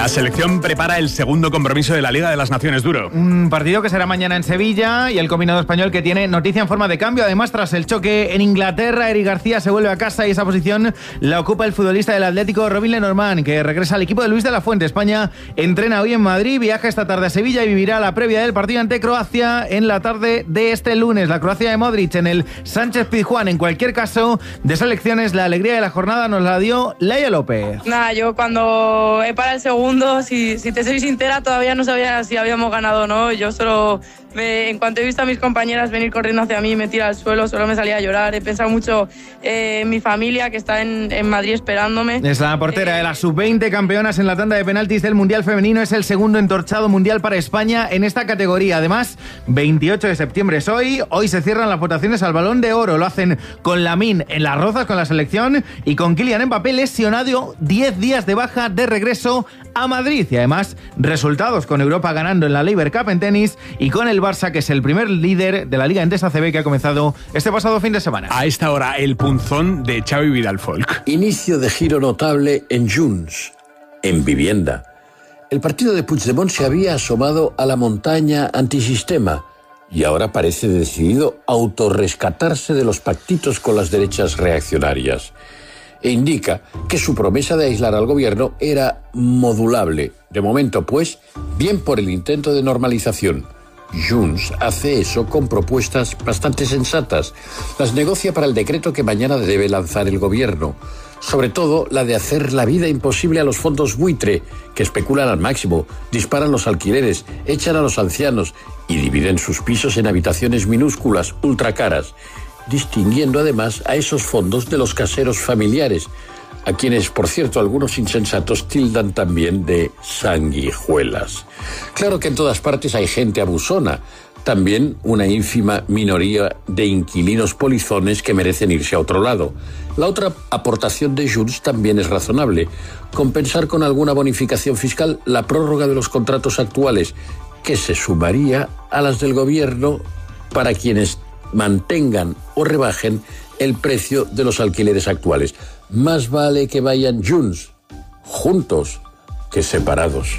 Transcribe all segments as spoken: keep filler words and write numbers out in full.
La selección prepara el segundo compromiso de la Liga de las Naciones Duro. Un partido que será mañana en Sevilla y el combinado español que tiene noticia en forma de cambio. Además, tras el choque en Inglaterra, Eric García se vuelve a casa y esa posición la ocupa el futbolista del Atlético, Robin Lenormand, que regresa al equipo de Luis de la Fuente. España entrena hoy en Madrid, viaja esta tarde a Sevilla y vivirá la previa del partido ante Croacia en la tarde de este lunes. La Croacia de Modric en el Sánchez Pizjuán. En cualquier caso, de selecciones, la alegría de la jornada nos la dio Laia López. Nada, yo cuando he parado el segundo, si, si te soy sincera, todavía no sabía si habíamos ganado o no. Yo solo, me, en cuanto he visto a mis compañeras venir corriendo hacia mí, me tira al suelo, solo me salía a llorar. He pensado mucho eh, en mi familia, que está en, en Madrid esperándome. Es la portera eh, de las sub veinte campeonas en la tanda de penaltis del Mundial Femenino. Es el segundo entorchado mundial para España en esta categoría. Además, veintiocho de septiembre es hoy. Hoy se cierran las votaciones al Balón de Oro. Lo hacen con Lamine en Las Rozas con la selección y con Kylian Mbappé lesionado, diez días de baja de regreso a Madrid. Y además, resultados con Europa ganando en la Laver Cup en tenis y con el Barça, que es el primer líder de la Liga Endesa C B que ha comenzado este pasado fin de semana. A esta hora, el punzón de Xavi Vidal Folk. Inicio de giro notable en Junts, en vivienda. El partido de Puigdemont se había asomado a la montaña antisistema y ahora parece decidido autorrescatarse de los pactitos con las derechas reaccionarias. E indica que su promesa de aislar al gobierno era modulable. De momento, pues, bien por el intento de normalización. Junts hace eso con propuestas bastante sensatas. Las negocia para el decreto que mañana debe lanzar el gobierno. Sobre todo la de hacer la vida imposible a los fondos buitre, que especulan al máximo, disparan los alquileres, echan a los ancianos y dividen sus pisos en habitaciones minúsculas, ultracaras, distinguiendo además a esos fondos de los caseros familiares, a quienes, por cierto, algunos insensatos tildan también de sanguijuelas. Claro que en todas partes hay gente abusona, también una ínfima minoría de inquilinos polizones que merecen irse a otro lado. La otra aportación de Junts también es razonable, compensar con alguna bonificación fiscal la prórroga de los contratos actuales, que se sumaría a las del gobierno para quienes mantengan o rebajen el precio de los alquileres actuales. Más vale que vayan Junts, juntos, que separados.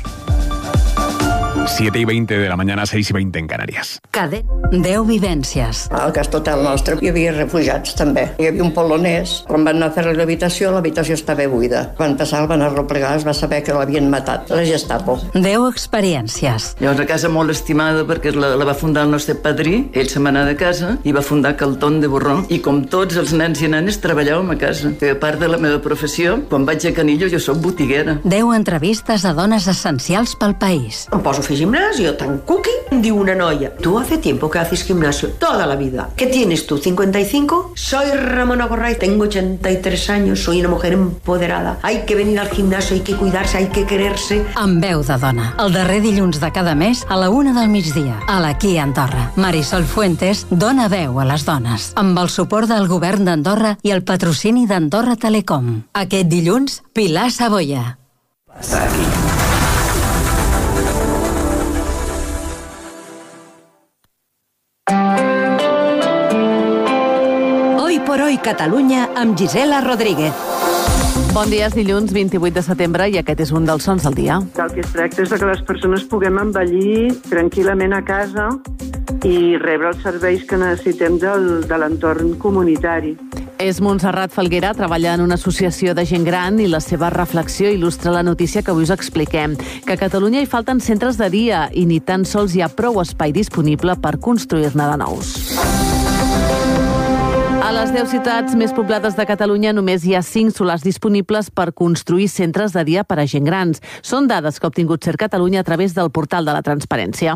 siete i veinte de la mañana, seis i veinte en Canàries. Cadet, deu vivències. Al cas total nostre hi havia refugiats també. Hi havia un polonès. Quan van anar a fer l'habitació, l'habitació estava buida. Quan passava van arreplegar, es va saber que l'havien matat. La Gestapo. Deu experiències. Llavors, una casa molt estimada perquè la, la va fundar el nostre padrí. Ell se m'anà de casa i va fundar Calton de Borró. I com tots els nens i nenes treballàvem a casa. Que a part de la meva professió, quan vaig a Canillo jo soc botiguera. Deu entrevistes a dones essencials pel país. Em poso a fer gimnasio tan cookie. Em diu una noia: tú hace tiempo que haces gimnasio, toda la vida. ¿Qué tienes tú, cincuenta y cinco? Soy Ramona Gorray, tengo ochenta y tres años, soy una mujer empoderada. Hay que venir al gimnasio, hay que cuidarse, hay que quererse. Amb veu de dona. El darrer dilluns de cada mes a la una del migdia. A l'Aquí Andorra. Marisol Fuentes dona veu a les dones. Amb el suport del govern d'Andorra i el patrocini d'Andorra Telecom. Aquest dilluns, Pilar Saboya. Passa aquí. Por hoy Catalunya amb Gisela Rodríguez. Bon dia, és dilluns vint-i-vuit de setembre i aquest és un dels sons del dia. El que es tracta és que les persones puguem envellir tranquil·lament a casa i rebre els serveis que necessitem del, de l'entorn comunitari. És Montserrat Falguera, treballa en una associació de gent gran i la seva reflexió il·lustra la notícia que avui us expliquem, que a Catalunya hi falten centres de dia i ni tan sols hi ha prou espai disponible per construir-ne de nous. A les deu ciutats més poblades de Catalunya només hi ha cinc solars disponibles per construir centres de dia per a gent grans. Són dades que ha obtingut Ser Catalunya a través del portal de la transparència.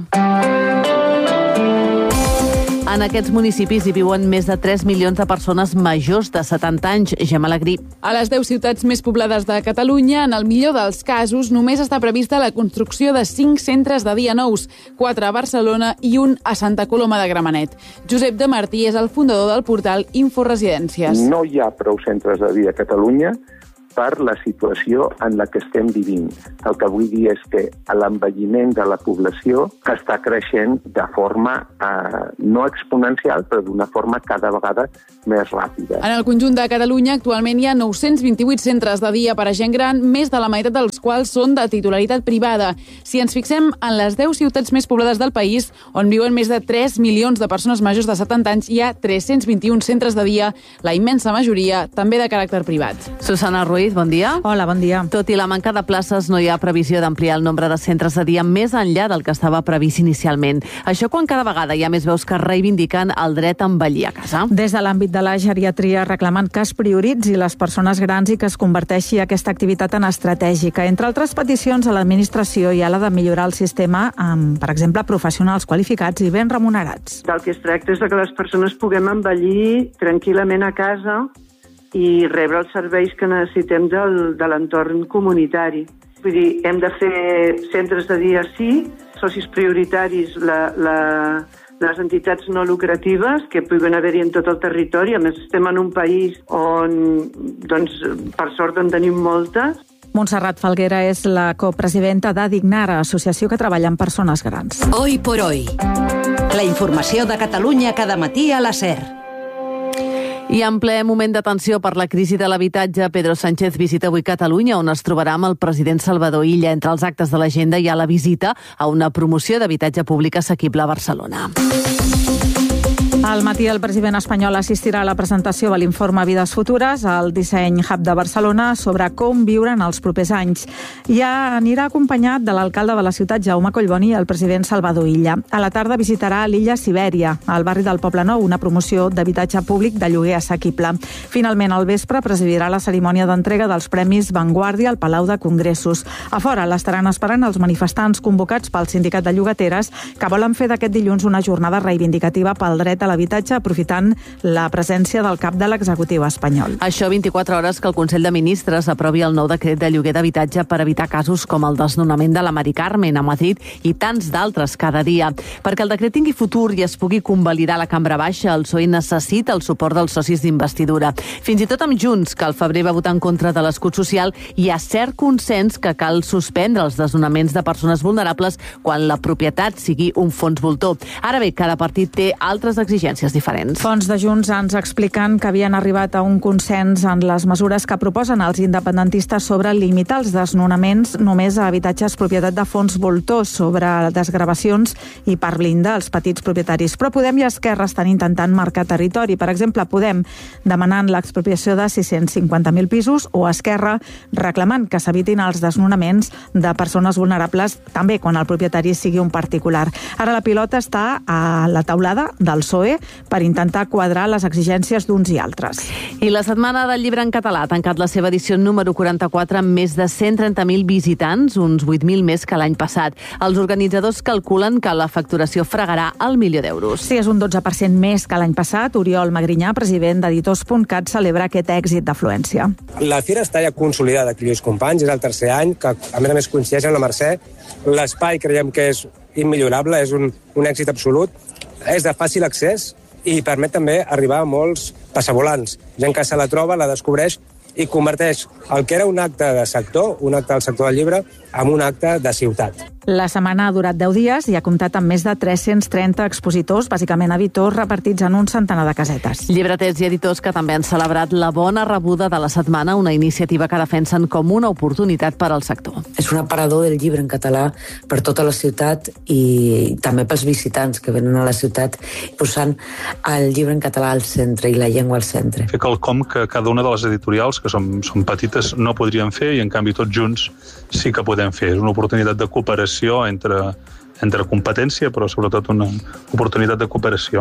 En aquests municipis hi viuen més de tres milions de persones majors de setanta anys. Gemma Alegrí. A les deu ciutats més poblades de Catalunya, en el millor dels casos, només està prevista la construcció de cinc centres de dia nous, quatre a Barcelona i un a Santa Coloma de Gramenet. Josep de Martí és el fundador del portal Inforesidències. No hi ha prou centres de dia a Catalunya per la situació en la que estem vivint. El que vull dir és que l'envelliment de la població està creixent de forma eh, no exponencial, però d'una forma cada vegada més ràpida. En el conjunt de Catalunya actualment hi ha nou-cents vint-i-vuit centres de dia per a gent gran, més de la meitat dels quals són de titularitat privada. Si ens fixem en les deu ciutats més poblades del país, on viuen més de tres milions de persones majors de setanta anys, hi ha tres-cents vint-i-un centres de dia, la immensa majoria també de caràcter privat. Susana Ruiz, bon dia. Hola, bon dia. Tot i la manca de places, no hi ha previsió d'ampliar el nombre de centres de dia més enllà del que estava previst inicialment. Això quan cada vegada hi ha més veus que reivindiquen el dret a envellir a casa. Des de l'àmbit de la geriatria reclamen que es prioritzi les persones grans i que es converteixi aquesta activitat en estratègica. Entre altres peticions a l'administració hi ha la de millorar el sistema amb, per exemple, professionals qualificats i ben remunerats. Del que es tracta és que les persones puguem envellir tranquil·lament a casa i rebre els serveis que necessitem del, de l'entorn comunitari. Vull dir, hem de fer centres de dia sí, socis prioritaris, la, la, les entitats no lucratives que puguen haver-hi en tot el territori. A més, estem en un país on, doncs, per sort en tenim moltes. Montserrat Falguera és la copresidenta d'Adignara, associació que treballa amb persones grans. Hoy por hoy. La informació de Catalunya cada matí a la SER. I en ple moment d'atenció per la crisi de l'habitatge, Pedro Sánchez visita avui Catalunya, on es trobarà amb el president Salvador Illa. Entre els actes de l'agenda hi ha la visita a una promoció d'habitatge públic assequible a Barcelona. Al matí el president espanyol assistirà a la presentació de l'informe Vides Futures al Disseny Hub de Barcelona sobre com viure en els propers anys. Ja anirà acompanyat de l'alcalde de la ciutat, Jaume Collboni, i el president Salvador Illa. A la tarda visitarà l'illa Sibèria, al barri del Poble Nou, una promoció d'habitatge públic de lloguer assequible. Finalment, al vespre, presidirà la cerimònia d'entrega dels Premis Vanguardia al Palau de Congressos. A fora l'estaran esperant els manifestants convocats pel Sindicat de Llogateres, que volen fer d'aquest dilluns una jornada reivindicativa pel dret a l'habitatge, aprofitant la presència del cap de l'executiu espanyol. Això vint-i-quatre hores que el Consell de Ministres aprovi el nou decret de lloguer d'habitatge per evitar casos com el desnonament de la Mari Carmen a Madrid i tants d'altres cada dia. Perquè el decret tingui futur i es pugui convalidar a la cambra baixa, el P S O E necessita el suport dels socis d'investidura. Fins i tot amb Junts, que al febrer va votar en contra de l'escut social, hi ha cert consens que cal suspendre els desnonaments de persones vulnerables quan la propietat sigui un fons voltor. Ara bé, cada partit té altres exigències diferents. Fons de Junts ens expliquen que havien arribat a un consens en les mesures que proposen els independentistes sobre limitar els desnonaments només a habitatges propietat de fons voltors, sobre desgravacions i per blindar els petits propietaris. Però Podem i Esquerra estan intentant marcar territori. Per exemple, Podem demanant l'expropiació de sis-cents cinquanta mil pisos o Esquerra reclamant que s'evitin els desnonaments de persones vulnerables també quan el propietari sigui un particular. Ara la pilota està a la taulada del P S O E per intentar quadrar les exigències d'uns i altres. I la Setmana del Llibre en Català ha tancat la seva edició número quaranta-quatre amb més de cent trenta mil visitants, uns vuit mil més que l'any passat. Els organitzadors calculen que la facturació fregarà el milió d'euros. Sí, és un dotze per cent més que l'any passat. Oriol Magrinyà, president d'Editors punt cat, celebra aquest èxit d'afluència. La fira està ja consolidada aquí, Lluís Companys, és el tercer any, que a més a més coincideix amb la Mercè. L'espai creiem que és immillorable, és un, un èxit absolut. És de fàcil accés i permet també arribar a molts passavolants. Gent que se la troba, la descobreix i converteix el que era un acte de sector, un acte del sector del llibre, en un acte de ciutat. La setmana ha durat deu dies i ha comptat amb més de tres-cents trenta expositors, bàsicament editors repartits en un centenar de casetes. Llibreters i editors que també han celebrat la bona rebuda de la setmana, una iniciativa que defensen com una oportunitat per al sector. És un aparador del llibre en català per tota la ciutat i també pels visitants que venen a la ciutat, posant el llibre en català al centre i la llengua al centre. Fer quelcom que cada una de les editorials, que són, són petites, no podrien fer i en canvi tots junts sí que podem fer. És una oportunitat de cooperació entre, entre competència, però sobretot una oportunitat de cooperació.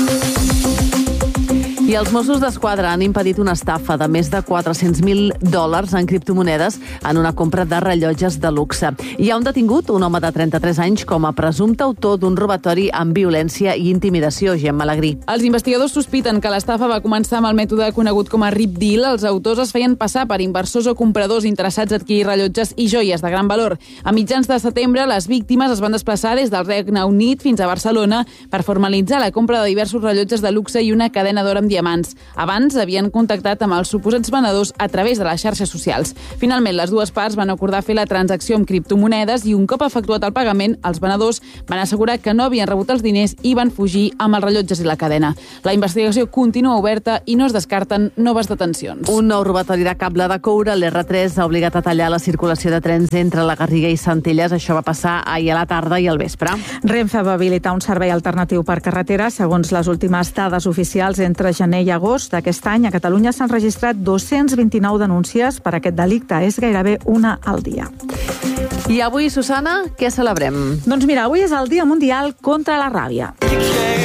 I els Mossos d'Esquadra han impedit una estafa de més de quatre-cents mil dòlars en criptomonedes en una compra de rellotges de luxe. Hi ha un detingut, un home de trenta-tres anys, com a presumpte autor d'un robatori amb violència i intimidació, Gemma Alegrí. Els investigadors sospiten que l'estafa va començar amb el mètode conegut com a Rip Deal. Els autors es feien passar per inversors o compradors interessats a adquirir rellotges i joies de gran valor. A mitjans de setembre, les víctimes es van desplaçar des del Regne Unit fins a Barcelona per formalitzar la compra de diversos rellotges de luxe i una cadena d'or amb diamants. Abans havien contactat amb els suposats venedors a través de les xarxes socials. Finalment, les dues parts van acordar fer la transacció amb criptomonedes i un cop efectuat el pagament, els venedors van assegurar que no havien rebut els diners i van fugir amb els rellotges i la cadena. La investigació continua oberta i no es descarten noves detencions. Un nou robatori de cable de coure, l'R tres, ha obligat a tallar la circulació de trens entre la Garriga i Centelles. Això va passar ahir a la tarda i al vespre. Renfe va habilitar un servei alternatiu per carretera. Segons les últimes dades oficials, entre gener i agost d'aquest any, a Catalunya s'han registrat dos-cents vint-i-nou denúncies per aquest delicte. És gairebé una al dia. I avui, Susana, què celebrem? Doncs mira, avui és el Dia Mundial contra la Ràbia.